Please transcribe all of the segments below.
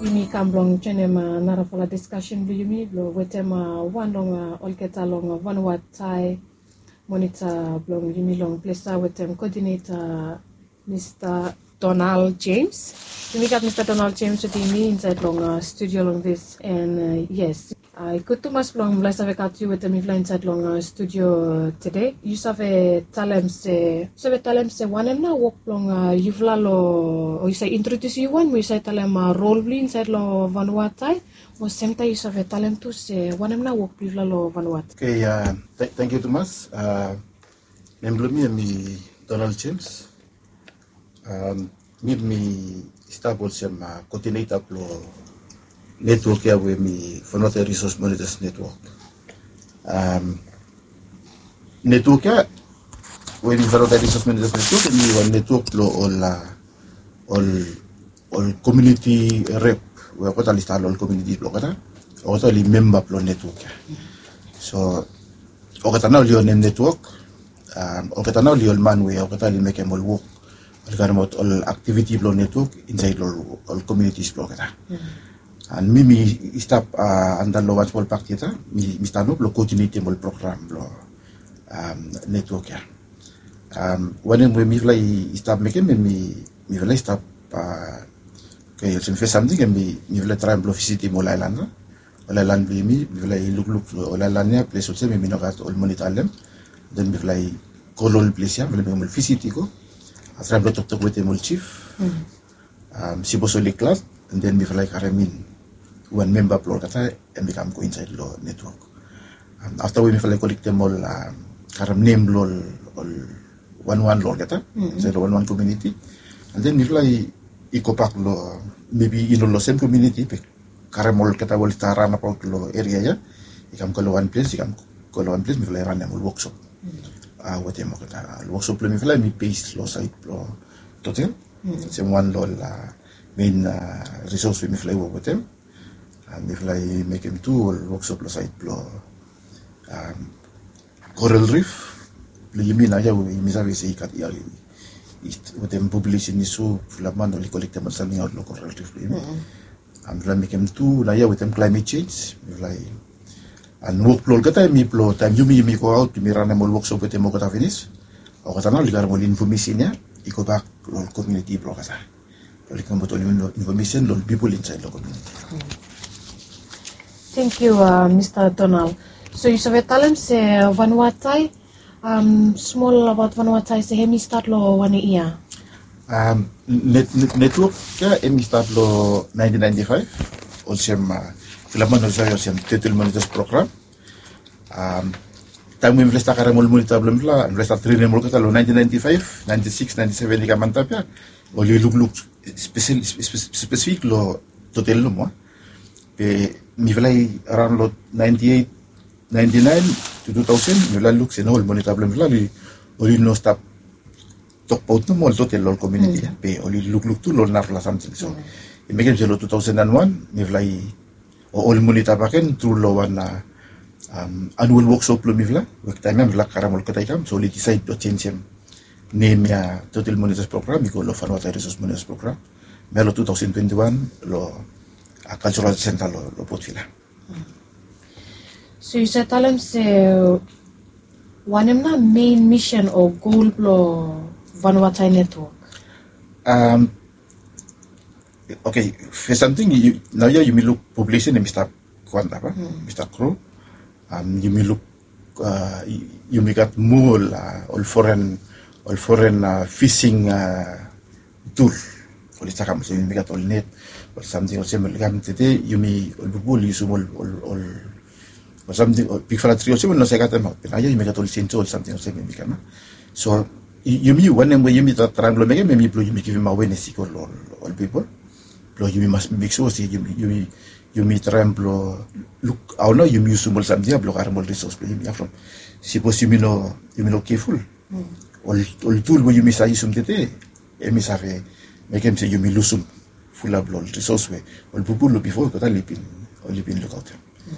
Ini kamblong chenema narafala discussion bu yumi blo wetema wanlong olketa long vanwatai monitor blong yumi long plesa wetem coordinator Mr. Donald James. We got Mr. Donald James with me inside long studio long this and yes. I could too much long bless avec you with me inside long studio today. You save talem se one na walk long you lo or you say introduce you one we say talem role play inside lo Vanuatu was same time you save talem to say one na walk you lo Vanuatu. Okay, thank you Thomas. Me Donald James. Me stable sem coordinator plo network ya we mi Vanuatu Resource Monitors Network. Network ya we mi Vanuatu Resource Monitors Network mi one network plo all community rep we kota lista all community plo kata o kota li member plo network ya. So o kata na li on network o kata na li all man we o kata li make em all work all activity plo network inside all communities plo kata. And me stop under lo one small part kita mi start no lo coordinate mo program lo network ya. When we mi stop making mi stop okay some face something mi try lo visit mo island mi look lo island ya place also mi no gat all monitor them then mi kolol place ya mi visit ko after lo talk with mo chief si bosoli class and then mi karamin one member plo kata and become go inside lo network. After we collect them all karam name lo all one lo kata inside one community and then iko pak lo maybe in lo same community pe karam all kata wal tarana pa lo area ya ikam ko one place mi run am workshop what mo kata workshop lo mi paste lo site lo total same one lo main resource mi wo with them. And if I make him two workshop site plo coral reef lo yimi na ya we mi sabe se ikat ya with them publishing isu flaman oli collect them something out lo coral reef lo and I make him two na ya with them climate change and work plo kata mi plo time yumi ko out mi run mo workshop with them ko ta finish o kata na ligar mo information ya iko back lo community plo kata lo likam botol information lo people inside lo community. Thank you, Mr. Donald. So you said talem se Vanuatu, small about Vanuatu se hemi start lo one year. Network ya hemi start lo 1995. Olsem filaman olsem Total Monitors program. Time we investa karamol monitor belum lah, investa training mul kata lo 1995, 96, 97 ni kamantap ya. Oli look specific lo total lo mo. Mi around lot 98, 99 to 2000 mi look se no el monitor problem oli no stop talk out no mo total all community pe oli look to lo narla something so mi kem lo 2001 mi all monitor paken through lo one annual workshop lo mi work time mi karamol kata ikam so oli decide to change name ya Total Monitors program mi ko lo Vanuatu Resource Monitors program me lo 2021 lo cultural center lo pot fila. So you said talem se one na main mission or goal lo Vanuatu network. Okay, for something now you may look population and Mr. Kwanda, Mr. Crow. You may look you may got more all foreign fishing tool. All so you may got all net. Or something or similar today you may all use all or something or big for a tree or similar no se gata ma pena you may get all change or something or similar mikana so you me one way you meet that triangle make me blow you give him awareness all people blow you must make sure see you meet triangle look how now you use something blow armor resource play me from suppose you know careful all tool where you miss I some today e mi save make him say you me lose full of blood resource way all people before got lipin look out.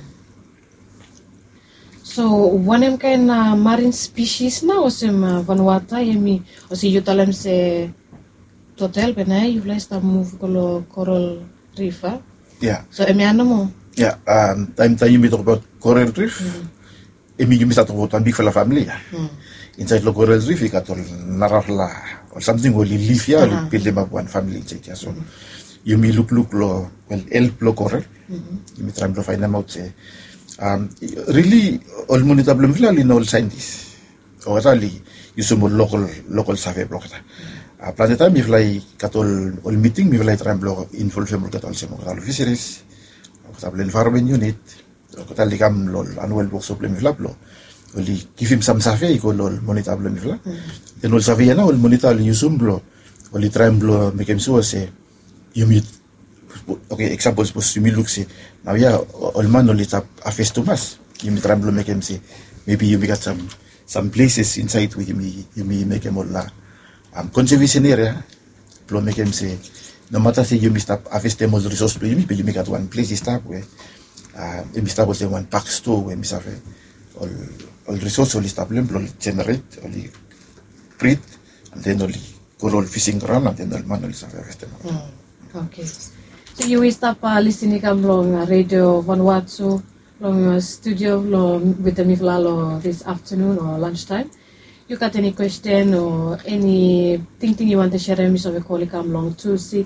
So one kind marine species na o sem Vanuatu yemi o si yutalem se total bena you like to move kolo coral reef Yeah. So emiano mo. Yeah. Time you talk about coral reef. You talk about one big fella family. Inside the coral reef, you got narahla or something will live here, build them up one family inside here. So you may look lo help lo coral. You may try to find them out. Say, really, all monitor blum in all scientists. Or really, you some local survey block. Plan time if like kat all meeting, if like try block involve them kat all some fisheries. Environment unit, kita likam lol annual workshop le miflap lo. Oli give him some survey ko lol monitor le mifla. Then all survey na all monitor le yusum lo. Oli try blo make him sure say you meet. Okay, example suppose you look say now yeah all man only tap a face to mass. You meet try blo make him say maybe you got some places inside where you may make him all conservation area. Blo make him say. No matter say you must have them as resource to you make at one place start where you must have one pack store where you must have all resource only start all generate only breed and then only go all fishing ground and then all man only start harvest them. Okay. So you will stop listening long radio Vanuatu long studio long with the Miflalo this afternoon or lunchtime. You got any question or anything you want to share with me, so we call it come long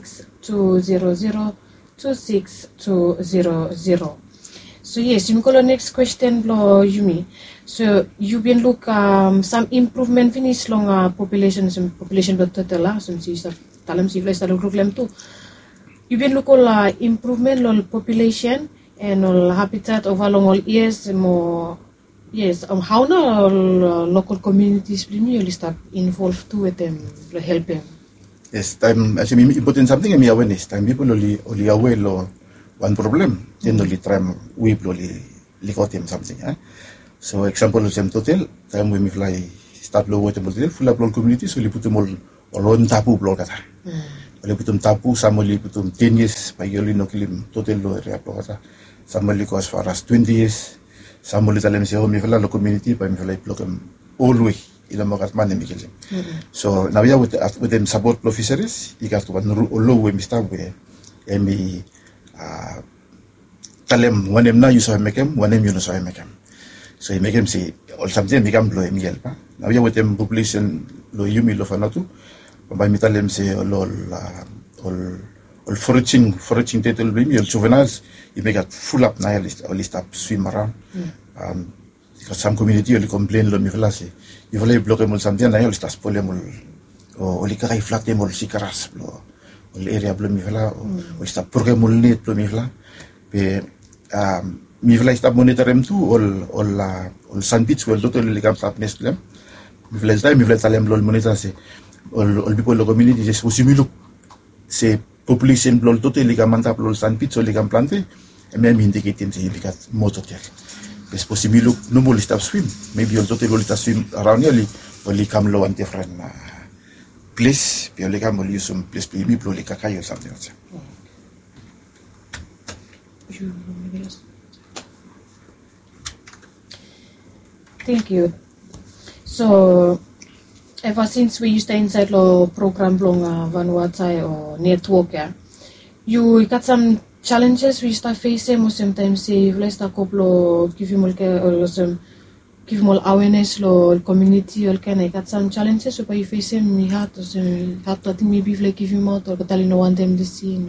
26200 So yes, you call the next question blow Yumi. So you been look some improvement finish long population but total some si talam si flash talu problem too. You been look all improvement long population and all habitat over long all years more. Yes, how now local communities really start involved too with them, help them? Yes, time actually important something in awareness. Time people only aware lo one problem, then only try we only got them something. So example some total time when we fly start low water hotel full of communities, so we put them all on tapu block kata. We put them tapu, some only put them 10 years, by only no kilim total low area block kata. Some only go as far as 20 years. Some only tell them say, oh, me fella lo community, but me fella block them all way. Ila magat man them kilim. So now we are with them support fisheries. You got one low way mister way. Me tell them one them now you saw make them, one them you no saw make them. So he make them say, all something me can blow me help. Now we are with them population lo yumi lo fanatu. But me tell them say all foraging title baby all juveniles you make it full up now all stop swim around. Because some community only complain lo me fella say you fella block them all something now all start spoil them all only kai flat them all sikaras lo all area blow me fella all start program all net blow me fella be me fella start monitor them too all sun beach well totally come start nest them me fella time me fella tell them lo monitor say all people lo community just look say population blol totally ka mantap blol san pizzo li kan plante e me indicate him say bigat motor tel es possible look no more stop swim maybe all totally stop swim around here only come low and different place pe only come only some place pe mi blol ka or something like that. Thank you. So ever since we used to inside the program long Vanuatu or network, you got some challenges we start facing or sometimes say let's talk couple give him all awareness lo community or can I got some challenges so you facing me had to think maybe like give him out or tell no one them to see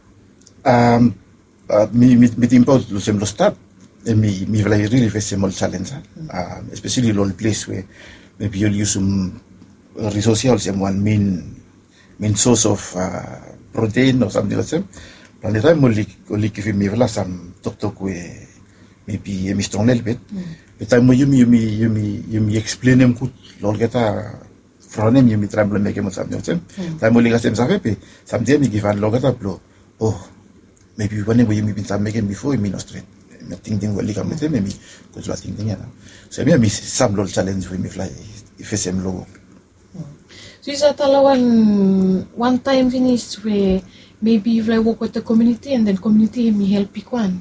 me impose lo sem lo start me really face some challenge especially lo place where maybe you'll use some resources and one main source of protein or something like that. Plan the time only give me some talk with maybe a strong little bit. But time you explain them good. Lord get from them you try to make them something. Time only got them something you give and log at blow. Oh, maybe whenever you been making before you mean no straight. Nothing will come with them maybe because what thing so maybe some little challenge with me fly if it's same logo. So is that one time finish where maybe you like work with the community and then community may help pick one?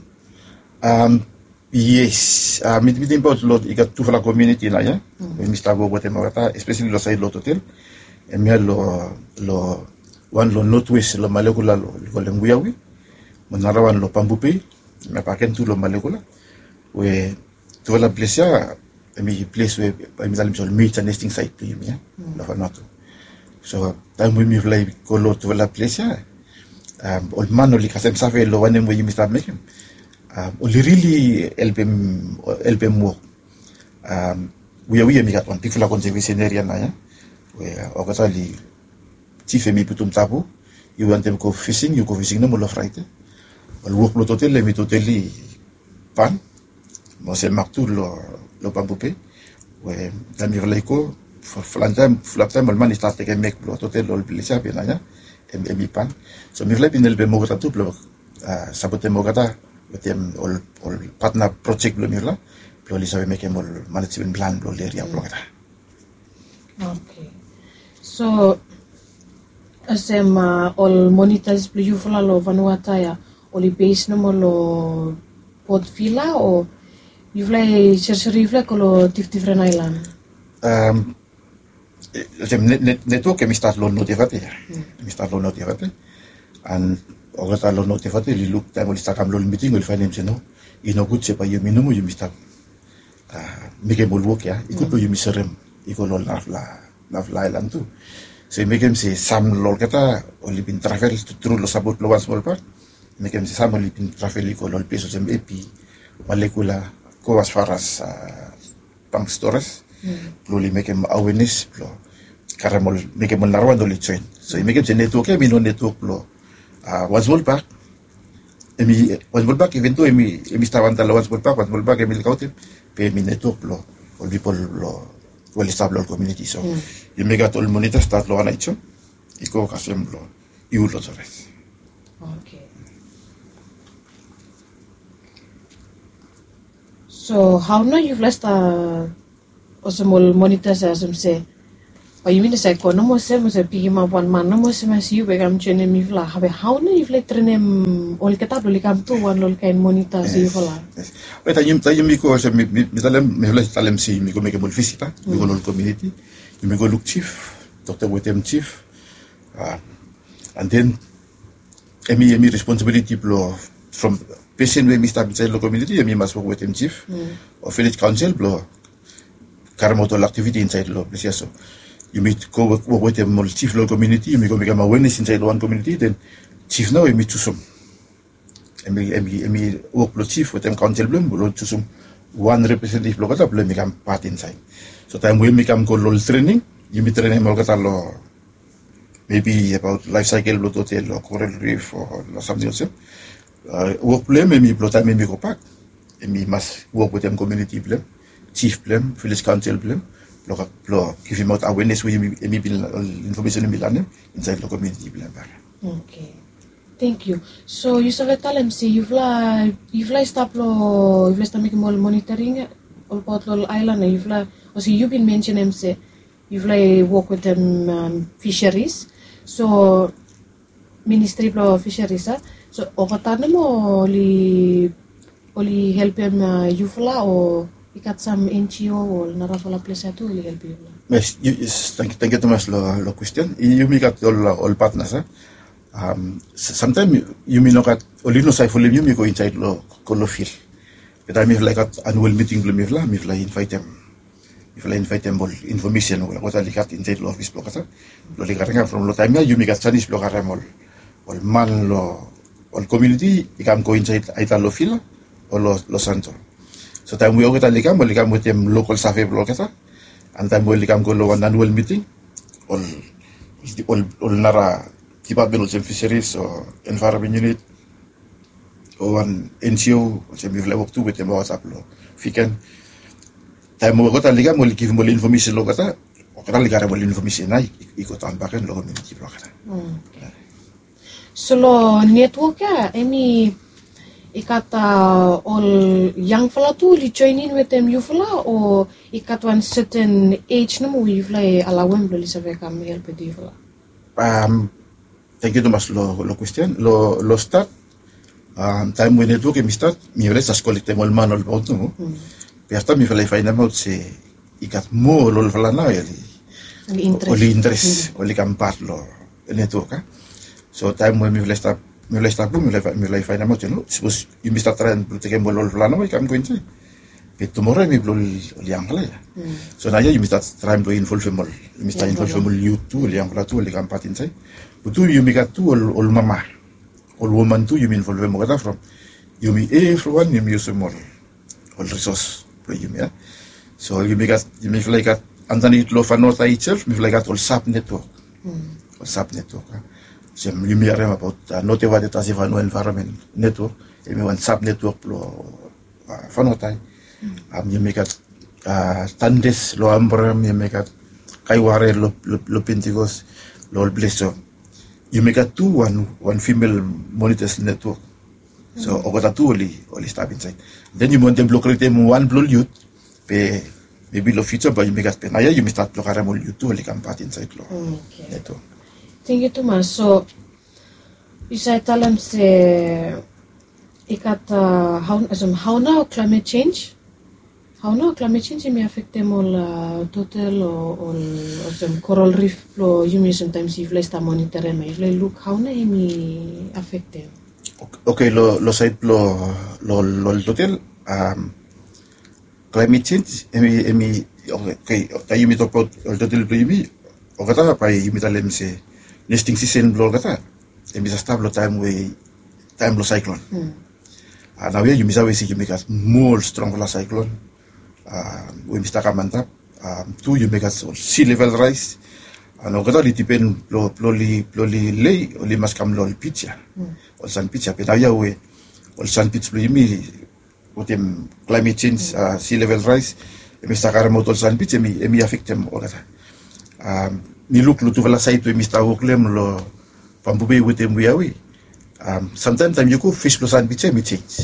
Yes. Mit import lot you got two for the community na ya. When we start work with them especially lo side lot hotel. And me lo one lo northwest lo molecular lo lenguyawi. menarawan lo pambupe me paken tu lo malekula we tu la place ya mi place we mi dalim sol meet and nesting site tu ya la fanato so time we mi fly ko lo tu la place ya ol mano li kasem safe lo wane mo yimi sta mekem ol really elpem mo we mi kat on tikfula conservation area na ya we okata li chief mi putum tapu you want them go fishing no mo lo fraite ol work lo totel le mi toteli pan mo se maktu lo pampupe we dami velaiko flantem ol mani start ke mek lo totel lo bilisa penanya mi pan so mi vlai pinel be mo gata tu lo sabote mo gata betem ol partner project lo mirla lo li sabe mekem ol management plan lo area lo gata. Okay, so asem ol monitors blu yufla lo Vanuatu ya oli base no mo lo Port Vila o yufla chercherifla ko lo different island network mi start lo notivate ya mi start lo notivate and ogata lo notivate li look time li start am lo meeting will find him no ino good sepa yumi no yumi start mike bol work ya ikut lo yumi serem iko lo la island tu so mekem se sam lo kata oli bin travel through lo sabot lo small part mekem se sam oli bin travel iko lo peso sem epi malekula ko as far as pang stores lo li mekem awareness lo karamol mekem narwan do li join so mekem se network mi no network lo wasmol park wasmol park evento emi estaban tal wasmol park emi kautem pe mi network lo all people lo well established community so you make all monitor start lo ana icho iko kasem lo you lo sabes. Okay, so how no you've left osmol monitors as say o you mean say ko no mo se pigi ma one man no mo se ma si begam chene mi vla have how no you've let trenem ol kata lo likam tu one lol kain monitor si vla Beta yumi ko se mi vla talem si mi ko make bol visita mi ko lol community mi ko look chief Dr. Wetem chief and then emi responsibility blo from patient we mi start inside the community emi mas work with chief or village council blo karamoto activity inside lo precioso you meet go work with them chief lo community you go make a awareness inside one community then chief now you meet to some emi work lo chief with them council blem lo to some one representative lo kata blem make part inside so time we make go lo training you meet training mo kata lo maybe about life cycle lo hotel lo coral reef or something else work blem emi lo time emi go pack emi mas work with them community blem chief blem village council blem lo give him out awareness we emi information in Milan inside the community blem. Okay, thank you. So you said tell him see you've stop making more monitoring all part lo island also you've been mentioning him say you've work with them fisheries so ministry lo fisheries so okata mo oli help him or ikat some NGO or narafala place to oli help you. Yes, thank you Thomas lo question you make all partners sometimes you may not only no say for you go inside lo feel but I mean like at annual meeting lo me invite them all information what I like inside lo office block lo ligarenga from lo time you make Chinese block all man lo all community you can go inside aita lo feel or lo santo so time we go ligam with them local survey block and time we ligam go lo annual meeting all nara department of fisheries or environment unit or an NGO which we work to with them WhatsApp lo fiken time we go ligam we give more information lo kata o kata ligara more information na ikot ang baken lo community block so lo network emi ikata all young fella tu li join in with them you fella or ikat one certain age no we fly allow them lo sabe kam help di fella thank you Thomas lo question lo start time when network mi start mi vle sas collect mo man all about no per mi vle find out se ikat mo lo fella na interest oli kam part lo network so time when mi vle start me la stabu me la fai na mo tenu suppose you mi sta tren blo te kemo lol plano mai kam going pe tomorrow mi blo liang la ya so na ya you mi sta tren blo involve mol mi sta involve mol youtube liang la tu le kam patin sai butu you mi gat tu ol mama ol woman tu you mi involve mo kata from you mi everyone you mi use mol ol resource blo you mi ya so you mi fly gat antani lo fanota itself mi fly gat ol sap network WhatsApp network. So you may about not about the Tasivano environment network. You may WhatsApp network lo fanotai. You make it Tandes lo ambram. You make it Kaiware lo Pentigos lo Blesso. You make it one female monitors network. So ogota two only step inside. Then you want them block them one blue youth. Maybe lo future but you make it penaya you may start blockare mo youth only come part inside lo network. Thank you, Thomas. So, you said tell them say, ikat how now climate change? How now climate change may affect them all total or some coral reef flow. You may sometimes if let's monitor them, if they look how now may affect them. Okay, lo side lo total climate change. Okay, tayo mi topot total primi. O kata pa mi talem se nesting season blow kata emi sa stable time lo cyclone now you misa we see you make us more strong la cyclone we mista ka mantap two you make us sea level rise ano kata li tipen ploli lay oli mas kam lol pitch ol san pitch pe now we ol san pitch lo yimi otem climate change sea level rise mista ka remote ol san pitch emi affect them o kata ni look lu tu vala sai tu mista hoklem lo pambube with we are sometimes you go fish plus and me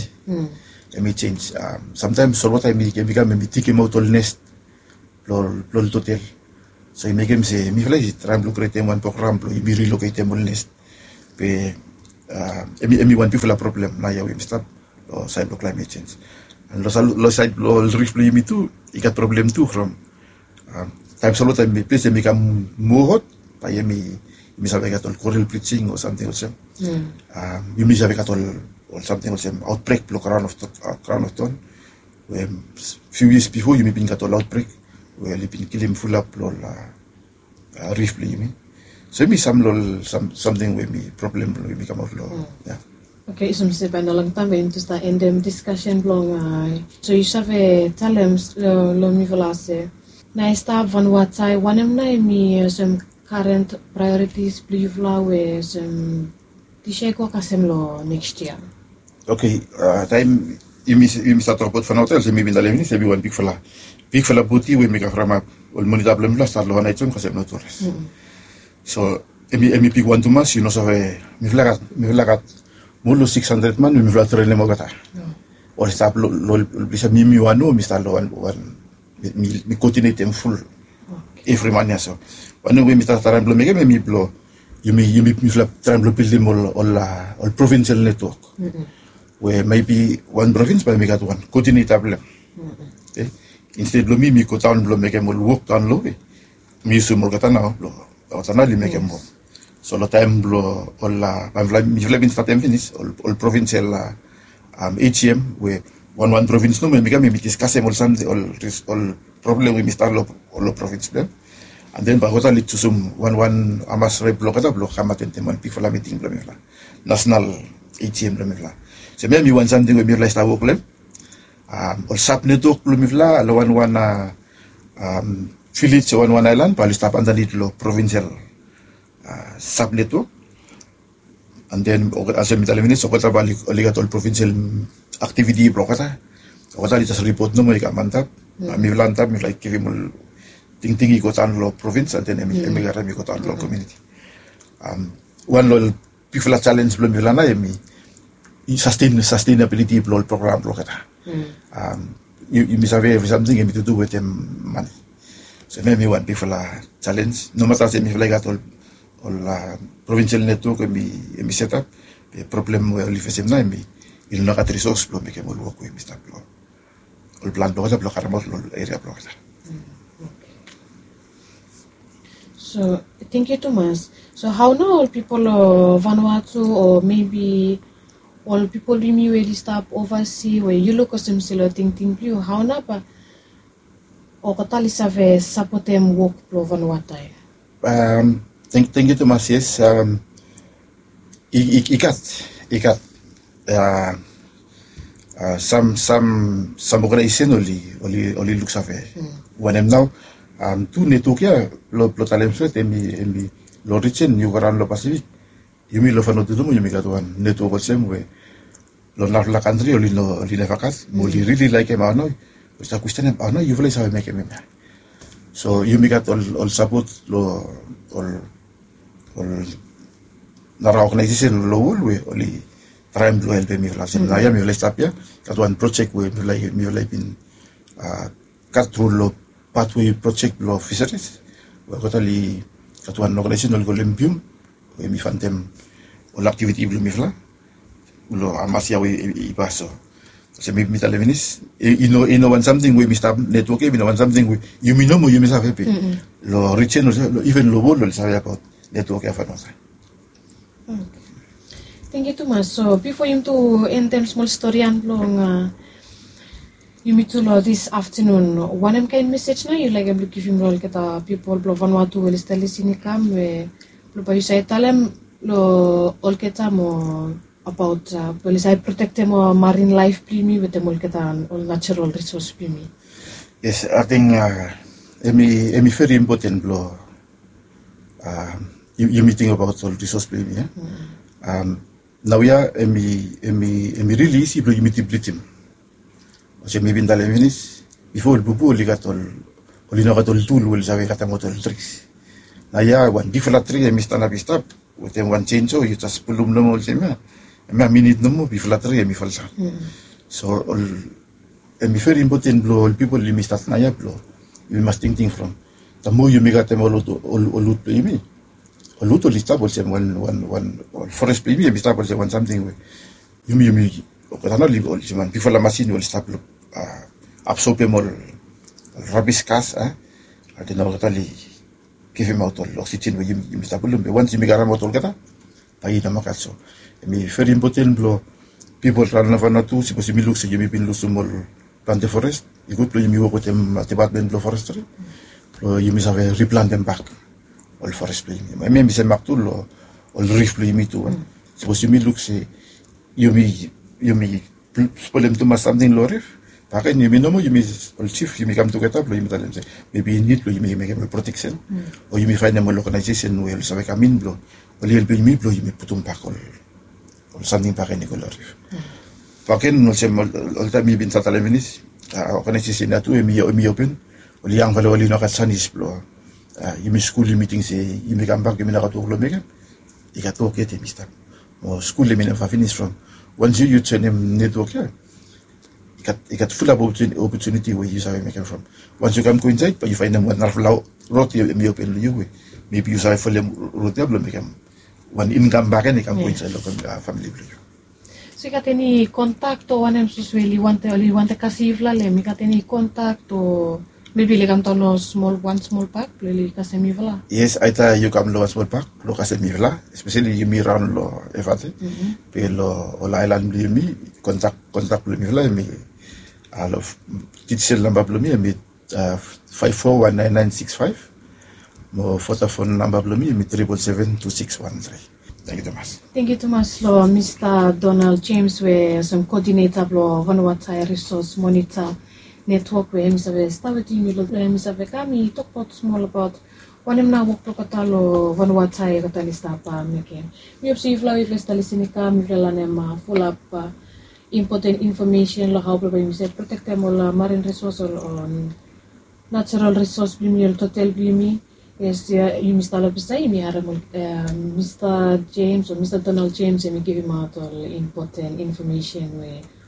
change sometimes so what I me become me tiki motol nest lo total so I make him say mi fly try to create one program lo mi relocate mol nest pe emi one people a problem na ya we stop lo side lo climate change and lo side lo reef lo mi tu ikat problem tu from time solo time place mi kam mohot pa mi sabe gatol coral bleaching or something else you mi sabe gatol or something else outbreak lo crown of ton when few years before you may been gatol outbreak where you been killing full up lo la reef lo mi so mi something with me problem lo mi come out lo yeah. Okay, so Mr. Banalang tambe into sta endem discussion blong so you save talents lo mi volase na esta Vanuatu wanem na mi some current priorities believe la we some tishe ko kasem lo next year. Okay, time imi start report Vanuatu se mi bindale ni se bi wan big fella buti we mega frama ol monitor problem la start lo na iton kasem no torres. So emi big one to mas you know so mi flagat mulu 600 man mi flat trene mo gata. Or start lo bisa mi wano mi start lo one mi continue tem full every man ya so wanu we mi start tremblo mega mi blo you mi flat tremblo building all provincial network where maybe one province by mega one continue table okay instead lo mi ko town blo mega mo work town lo mi sumol kata na blo kata li mega mo so lo time blo all mi flat start tem finish all provincial HM where one province no mega mi discuss all problem we start lo province plan and then bahota lit to sum one amas re block kamaten teman people meeting bla national ATM bla so me mi one something we mi la sta work all sap network bla lo one village one island pa stop and lo provincial sap network and then as mi talemini so kota balik oligatol provincial activity brokata kota lit report no mo ka mantap mi lantap mi like give him ting ko tan lo province and then mi gara mi ko tan lo community one lo people challenge lo mi lana mi sustainability lo program lo kata you save something to do with them money so maybe one people challenge no matter say mi like at all provincial network mi set up the problem we live same na mi il na kat resource lo mi ke mo work we mi start lo all plan lo kata lo karamos lo area lo kata. So thank you Thomas. So how now all people of Vanuatu or maybe all people who really stop overseas where you look at them still think you how na pa o katali save support them work pro Vanuatu. Thank you Thomas. Yes. Ikat. Some organization only looks after. When I'm now tu network ya lo talem set emi lo richen you garan lo Pacific. Yumi lo fano tu yumi katuan network sem we lo la country oli nefakat moli really like him ano. Basta question ano you vle sabe make me. So yumi kat all support lo all nara organization lo we oli try to help me la sem naya mi vle stapia katuan project we mi vle bin kat through lo pathway project lo fisheries we kotali katuan organization lo lempium we mi fantem all activity blue mi vla lo amasia we ipaso se mi tale venis ino one something we mi stop network we one something we you mi no mo you mi sabe pe lo richen lo even lo bol lo sabe about network ya fanosa. Okay. Thank you Thomas. So before you to end them small story and long you meet to this afternoon one kind message na you like to give him role kita people blo Vanuatu will still listen kam we blo pa you say talem lo all kita mo about well say protect them marine life plimi with them all kita all natural resource plimi. Yes, I think emi very important blo you meeting about all resource plimi now ya emi really easy blo you meet blitim. Ose mi bindale minis before bubu ligatol olinagatol tool will sabe katamotol tricks. Na ya one bifla tree mi stana bistap with one change you just pulum no mo sema. Ma minute no mo bifla tree mi falsa. So all emi very important blow all people li mi start na ya blow. You must think from. The more you make at them all play me. All lot list up also one forest play me mi start also one something we. You me Okatana live all man before la machine will stop absorb more rubbish gas ati na okatali give him out all oxygen we you stop lumbe once you make a motor kata tayi na makatso mi very important blow people run na Vanuatu si possible look si you bin lusumol plant forest you go play mi wo kotem department blow forestry you must have replant them back all forest play mi se maktul all reef play mi tu si possible look si you may problem to something lorif pakai you know you may all chief you may come together you may say maybe you need you may make a protection or you may find a organization where sabe kamin blow or you may blow you may put back all something pakai ni lorif pakai no se all time you been satale minis organization na tu mi open or yang kalau ali no kasanis blow you may school meeting say you may come back you may nakatu lo mega ikato kete mista o school le mina finish from once you turn him network yeah you got full opportunity where you sabe make from once you come coincide but you find them one road you may open you maybe you sabe full road ya belum make one income back and come coincide local family blue So ika any contact o one susweli want kasi vlale mi ka any contact o maybe like am small pack lili kasi mi vla. Yes, aita you come lo small pack lo kasi mi vla especially you mi round lo efate pero all island mi contact mi vla mi alof titsel number mi 54199965 mo phone number mi 7772613. Thank you, Thomas. Thank you, Thomas. Lo, Mr. Donald James, we some coordinator lo Vanuatu Resource Monitor Network. We misabe start with lo misabe kami talk about small about one na work lo katalo Vanuatu katali stapa meke. Mi opsi flaw if stali sinika mi vela nema full up important information lo how we say protect them all marine resource on natural resource bimi total bimi. Yes, you Mr. Mr. James or Mr. Donald James, and we give him out all important information where